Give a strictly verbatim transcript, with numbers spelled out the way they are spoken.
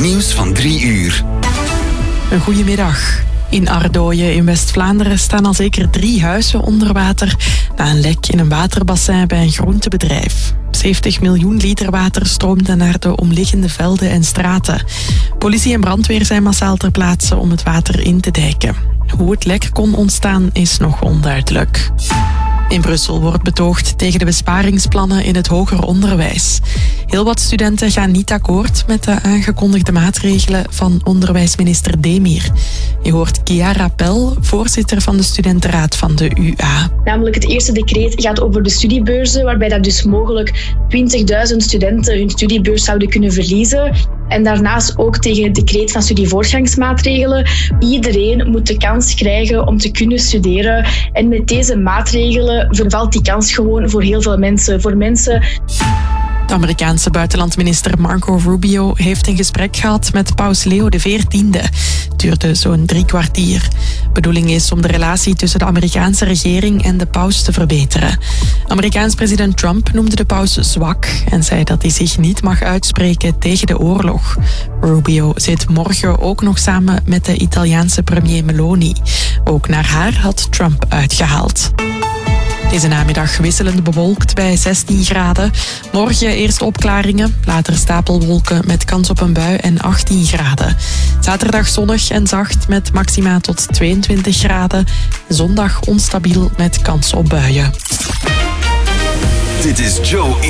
nieuws van drie uur. Een goedemiddag. In Ardooien in West-Vlaanderen staan al zeker drie huizen onder water na een lek in een waterbassin bij een groentebedrijf. zeventig miljoen liter water stroomde naar de omliggende velden en straten. Politie en brandweer zijn massaal ter plaatse om het water in te dijken. Hoe het lek kon ontstaan is nog onduidelijk. In Brussel wordt betoogd tegen de besparingsplannen in het hoger onderwijs. Heel wat studenten gaan niet akkoord met de aangekondigde maatregelen van onderwijsminister Demir. Je hoort Chiara Pel, voorzitter van de studentenraad van de U A. Namelijk het eerste decreet gaat over de studiebeurzen, waarbij dat dus mogelijk twintigduizend studenten hun studiebeurs zouden kunnen verliezen. En daarnaast ook tegen het decreet van studievoortgangsmaatregelen. Iedereen moet de kans krijgen om te kunnen studeren. En met deze maatregelen vervalt die kans gewoon voor heel veel mensen. Voor mensen... De Amerikaanse buitenlandminister Marco Rubio heeft een gesprek gehad met paus Leo de veertiende. Het duurde zo'n drie kwartier. De bedoeling is om de relatie tussen de Amerikaanse regering en de paus te verbeteren. Amerikaans president Trump noemde de paus zwak en zei dat hij zich niet mag uitspreken tegen de oorlog. Rubio zit morgen ook nog samen met de Italiaanse premier Meloni. Ook naar haar had Trump uitgehaald. Deze namiddag wisselend bewolkt bij zestien graden. Morgen eerst opklaringen, later stapelwolken met kans op een bui en achttien graden. Zaterdag zonnig en zacht met maxima tot tweeëntwintig graden. Zondag onstabiel met kans op buien. Dit is Joe